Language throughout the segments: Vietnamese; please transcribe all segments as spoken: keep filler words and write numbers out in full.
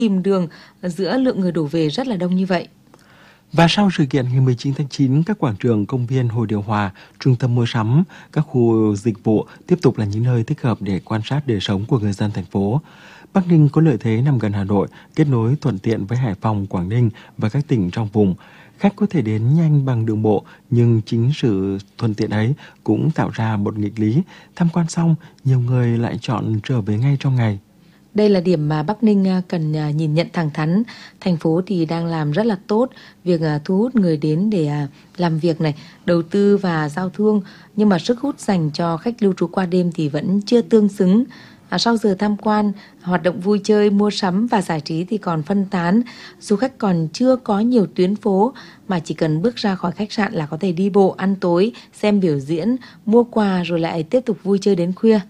tìm đường giữa lượng người đổ về rất là đông như vậy. Và sau sự kiện ngày mười chín tháng chín, các quảng trường, công viên, hồ điều hòa, trung tâm mua sắm, các khu dịch vụ tiếp tục là những nơi thích hợp để quan sát đời sống của người dân thành phố. Bắc Ninh có lợi thế nằm gần Hà Nội, kết nối thuận tiện với Hải Phòng, Quảng Ninh và các tỉnh trong vùng. Khách có thể đến nhanh bằng đường bộ, nhưng chính sự thuận tiện ấy cũng tạo ra một nghịch lý. Tham quan xong, nhiều người lại chọn trở về ngay trong ngày. Đây là điểm mà Bắc Ninh cần nhìn nhận thẳng thắn. Thành phố thì đang làm rất là tốt việc thu hút người đến để làm việc này, đầu tư và giao thương. Nhưng mà sức hút dành cho khách lưu trú qua đêm thì vẫn chưa tương xứng. À, sau giờ tham quan, hoạt động vui chơi, mua sắm và giải trí thì còn phân tán. Du khách còn chưa có nhiều tuyến phố mà chỉ cần bước ra khỏi khách sạn là có thể đi bộ, ăn tối, xem biểu diễn, mua quà rồi lại tiếp tục vui chơi đến khuya.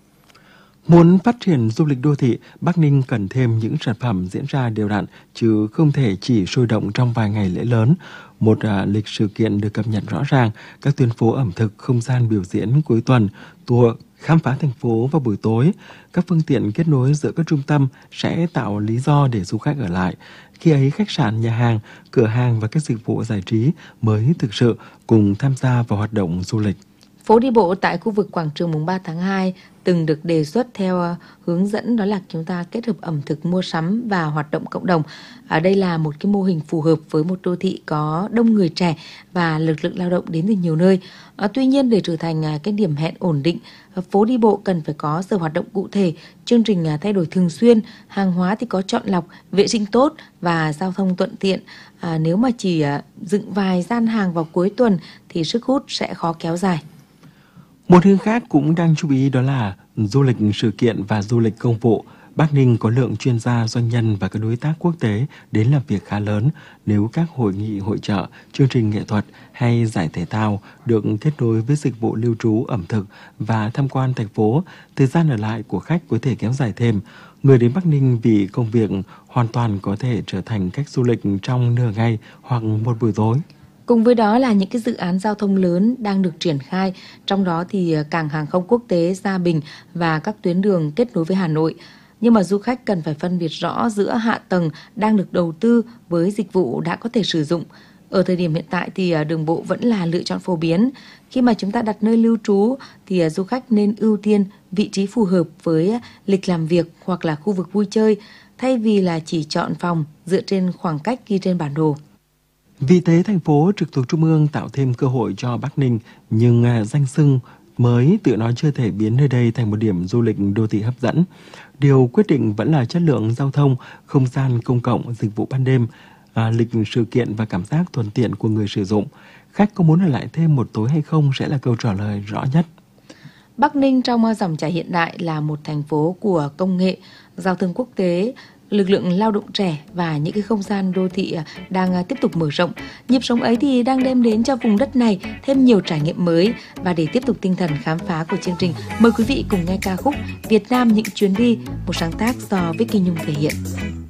Muốn phát triển du lịch đô thị, Bắc Ninh cần thêm những sản phẩm diễn ra đều đặn, chứ không thể chỉ sôi động trong vài ngày lễ lớn. Một à, lịch sự kiện được cập nhật rõ ràng, các tuyến phố ẩm thực, không gian biểu diễn cuối tuần, tour khám phá thành phố vào buổi tối. Các phương tiện kết nối giữa các trung tâm sẽ tạo lý do để du khách ở lại. Khi ấy, khách sạn, nhà hàng, cửa hàng và các dịch vụ giải trí mới thực sự cùng tham gia vào hoạt động du lịch. Phố đi bộ tại khu vực quảng trường mùng ba tháng hai từng được đề xuất theo hướng dẫn, đó là chúng ta kết hợp ẩm thực, mua sắm và hoạt động cộng đồng. Ở đây là một cái mô hình phù hợp với một đô thị có đông người trẻ và lực lượng lao động đến từ nhiều nơi. À, tuy nhiên để trở thành cái điểm hẹn ổn định, phố đi bộ cần phải có giờ hoạt động cụ thể, chương trình thay đổi thường xuyên, hàng hóa thì có chọn lọc, vệ sinh tốt và giao thông thuận tiện. À, nếu mà chỉ dựng vài gian hàng vào cuối tuần thì sức hút sẽ khó kéo dài. Một hướng khác cũng đang chú ý đó là du lịch sự kiện và du lịch công vụ. Bắc Ninh có lượng chuyên gia, doanh nhân và các đối tác quốc tế đến làm việc khá lớn. Nếu các hội nghị, hội chợ, chương trình nghệ thuật hay giải thể thao được kết nối với dịch vụ lưu trú, ẩm thực và tham quan thành phố, thời gian ở lại của khách có thể kéo dài thêm. Người đến Bắc Ninh vì công việc hoàn toàn có thể trở thành khách du lịch trong nửa ngày hoặc một buổi tối. Cùng với đó là những cái dự án giao thông lớn đang được triển khai, trong đó thì cảng hàng không quốc tế Gia Bình và các tuyến đường kết nối với Hà Nội. Nhưng mà du khách cần phải phân biệt rõ giữa hạ tầng đang được đầu tư với dịch vụ đã có thể sử dụng. Ở thời điểm hiện tại thì đường bộ vẫn là lựa chọn phổ biến. Khi mà chúng ta đặt nơi lưu trú thì du khách nên ưu tiên vị trí phù hợp với lịch làm việc hoặc là khu vực vui chơi, thay vì là chỉ chọn phòng dựa trên khoảng cách ghi trên bản đồ. Vì thế, thành phố trực thuộc Trung ương tạo thêm cơ hội cho Bắc Ninh, nhưng danh xưng mới tự nó chưa thể biến nơi đây thành một điểm du lịch đô thị hấp dẫn. Điều quyết định vẫn là chất lượng giao thông, không gian công cộng, dịch vụ ban đêm, à, lịch sự kiện và cảm giác thuận tiện của người sử dụng. Khách có muốn ở lại thêm một tối hay không sẽ là câu trả lời rõ nhất. Bắc Ninh trong dòng chảy hiện đại là một thành phố của công nghệ, giao thương quốc tế, lực lượng lao động trẻ và những cái không gian đô thị đang tiếp tục mở rộng. Nhịp sống ấy thì đang đem đến cho vùng đất này thêm nhiều trải nghiệm mới. Và để tiếp tục tinh thần khám phá của chương trình, mời quý vị cùng nghe ca khúc Việt Nam những chuyến đi, một sáng tác do Vicky Nhung thể hiện.